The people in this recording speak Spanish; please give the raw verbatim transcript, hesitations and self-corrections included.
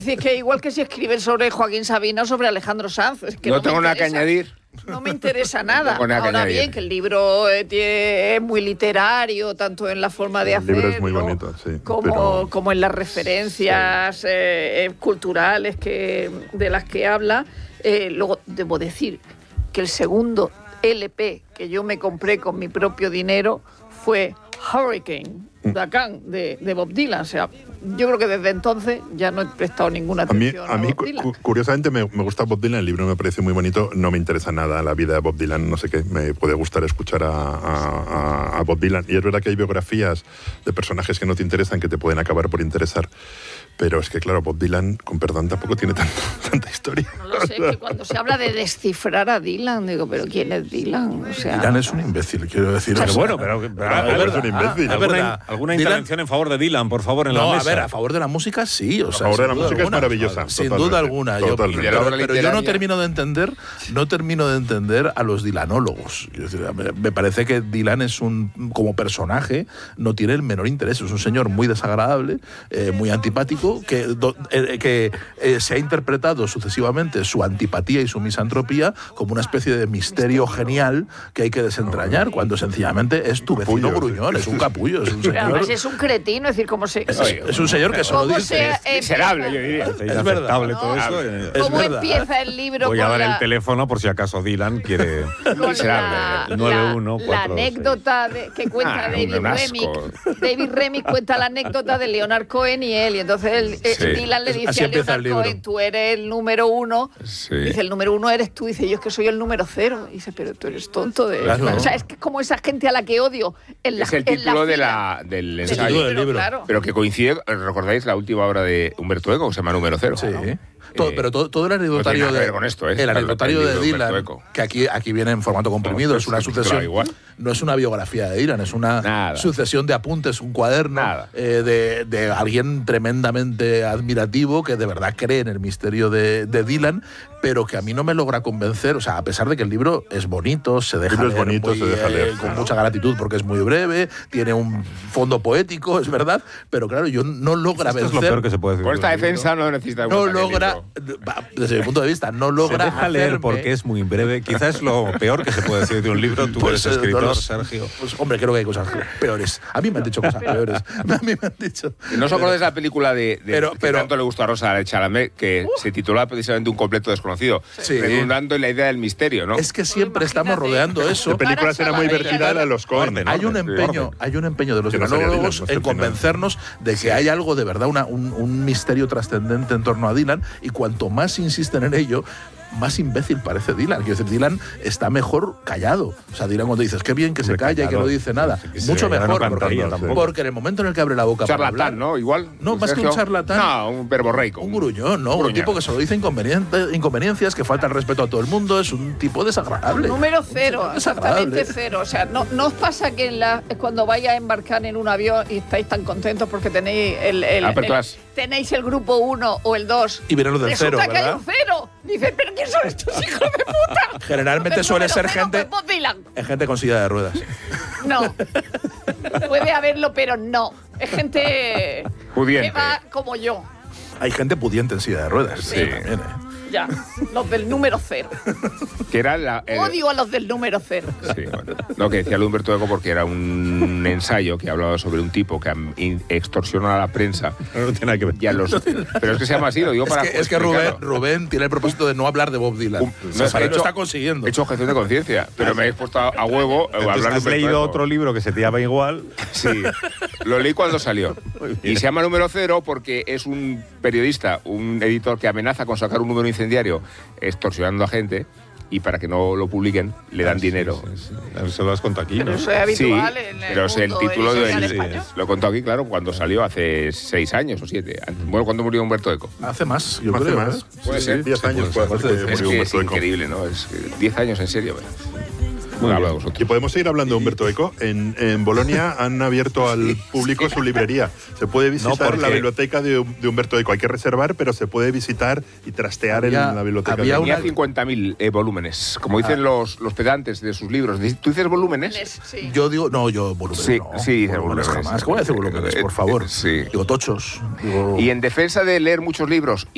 Es que igual que si escriben sobre Joaquín Sabina o sobre Alejandro Sanz. Es que no, no tengo nada que añadir. No me interesa nada. No nada que Ahora añadir. bien, que el libro eh, tiene, es muy literario, tanto en la forma de hacerlo. El libro es muy bonito, sí. Como, pero... como en las referencias sí. eh, eh, culturales que, de las que habla. Eh, luego, debo decir que el segundo L P que yo me compré con mi propio dinero fue Hurricane, Huracán, de, de Bob Dylan. O sea, yo creo que desde entonces ya no he prestado ninguna atención a, mí, a, a mí, Bob Dylan. Cu curiosamente, me, me gusta Bob Dylan, el libro me parece muy bonito, no me interesa nada la vida de Bob Dylan, no sé qué, me puede gustar escuchar a, a, a Bob Dylan. Y es verdad que hay biografías de personajes que no te interesan, que te pueden acabar por interesar, pero es que, claro, Bob Dylan, con perdón, tampoco tiene tanta, tanta historia. No lo sé, es que cuando se habla de descifrar a Dylan, digo, ¿pero quién es Dylan? O sea, Dylan es un imbécil, quiero decir. Pero bueno, pero... pero, pero a ver, es un imbécil. ¿Alguna, alguna Dylan, intervención en favor de Dylan, por favor, en no, la mesa? No, a ver, a favor de la música sí. O sea, a favor de la música alguna, es maravillosa. Sin totalmente, duda alguna. Yo, pero, pero yo no termino de entender, no termino de entender a los Dylanólogos. Es decir, me parece que Dylan es un, como personaje, no tiene el menor interés. Es un señor muy desagradable, eh, muy antipático, que, do, eh, que eh, se ha interpretado sucesivamente su antipatía y su misantropía como una especie de misterio genial que hay que desentrañar, cuando sencillamente es tu vecino capullo, gruñón, sí. Es un capullo. Es un señor, además es un cretino, es decir, como se... Es, es un señor que solo dice... Se, miserable, yo diría. Es verdad. ¿no? Todo eso, eh, ¿Cómo verdad. empieza el libro? Voy a dar la... el teléfono por si acaso Dylan quiere... Miserable. nueve uno cuatro La anécdota de, que cuenta ah, David Remnick. David Remnick cuenta la anécdota de Leonard Cohen y él. Y entonces él, sí. Dylan le dice Así a Leonard Cohen, tú eres el número uno. Sí. Dice, el número uno eres tú. Dice, yo es que soy el número cero. Y dice, pero tú eres tonto. De... Claro. O sea, es que es como esa gente a la que odio. En la, es el título la de la, del ensayo. Del libro. Claro. Pero que coincide, ¿recordáis la última obra de Humberto Eco, que se llama Número Cero? Sí. ¿no? Todo, eh, pero todo, todo el anecdotario no de con esto, ¿eh? el anecdotario de Dylan, Eco. que aquí, aquí viene en formato comprimido, no, es una sucesión. No es una biografía de Dylan, es una Nada. sucesión de apuntes, un cuaderno eh, de, de alguien tremendamente admirativo que de verdad cree en el misterio de, de Dylan, pero que a mí no me logra convencer. O sea, a pesar de que el libro es bonito, se deja leer, bonito, muy, se deja leer eh, con mucha gratitud porque es muy breve, tiene un fondo poético, es verdad, pero claro, yo no logra Esto vencer. Es lo peor que se puede decir. Por esta defensa no necesita. No logra, desde mi punto de vista, no logra. Se deja leer hacerme... porque es muy breve. Quizás es lo peor que se puede decir de un libro. Tú pues, eres escritor, no, Sergio. Pues hombre, creo que hay cosas peores. A mí me han dicho cosas peores. A mí me han dicho. ¿No os acordáis de la película de, de pero, que pero, tanto le gustó a Rosa Chalamet, que uh, se titulaba precisamente Un completo desconocido? Sí. Redundando en la idea del misterio, ¿no? Es que siempre estamos rodeando eso. La película será muy vertida a los Cohen. Hay un empeño, hay un empeño de los Dylanólogos en convencernos de que sí. hay algo de verdad, una, un, un misterio trascendente en torno a Dylan, y cuanto más insisten en ello, más imbécil parece Dylan. Quiero decir, Dylan está mejor callado. O sea, Dylan cuando dices, qué bien que se calla y que no dice nada. Mucho mejor, porque, porque en el momento en el que abre la boca charlatán, para hablar, ¿no? Igual. No, más que un charlatán. No, un verborreico. Un gruñón, ¿no? Un, un tipo que solo dice inconveniencias, que falta el respeto a todo el mundo. Es un tipo desagradable. Número cero, exactamente cero. O sea, ¿no, no os pasa que en la, cuando vais a embarcar en un avión y estáis tan contentos porque tenéis el, el, el, el tenéis el grupo uno o el dos y vienen los del cero, resulta que hay un cero? Dicen, ¿pero quién son estos hijos de puta? Generalmente suele ser gente es gente con silla de ruedas. No. Puede haberlo, pero no. Es gente pudiente, que va como yo. Hay gente pudiente en silla de ruedas. Sí. sí también, ¿eh? Ya, los del número cero. Que era la, el... Odio a los del número cero. Sí, bueno. Lo que decía Humberto Eco, porque era un ensayo que hablaba sobre un tipo que extorsionó a la prensa. No, no tiene nada que ver. Y a los... Pero es que se llama así, lo digo es para... Que, es que Rubén, Rubén tiene el propósito de no hablar de Bob Dylan. Um, no, o sea, he hecho, lo está consiguiendo. He hecho objeción de conciencia, pero me habéis puesto a, a huevo a hablar de ¿Has leído Eco. otro libro que se te llama igual? Sí, lo leí cuando salió. Y se llama Número Cero porque es un periodista, un editor que amenaza con sacar un número incendiario extorsionando a gente, y para que no lo publiquen le dan ah, sí, dinero. Sí, sí. Se lo has contado aquí, pero ¿no? eso es habitual sí, en el pero es el título de sí, sí, lo he contado aquí, claro, cuando salió hace seis años o siete. Bueno, cuando murió Humberto Eco. Hace más, yo hace creo. Más. ¿eh? Puede sí, ser. diez años. Puede puede ser. Es que es increíble, ¿no? Es diez años en serio. ¿verdad? Bueno, habla de vosotros. Y podemos seguir hablando de Humberto Eco. En, en Bolonia han abierto al público su librería. Se puede visitar no, porque... la biblioteca de, de Humberto Eco. Hay que reservar, pero se puede visitar y trastear había, en la biblioteca. Había de una... cincuenta mil eh, volúmenes, como dicen ah. los, los pedantes de sus libros. ¿Tú dices volúmenes? Sí. Yo digo, no, yo volúmenes sí, no. Sí, volúmenes, volúmenes jamás. ¿Cómo voy a decir volúmenes, por favor? Sí. Digo tochos. Digo... Y en defensa de leer muchos libros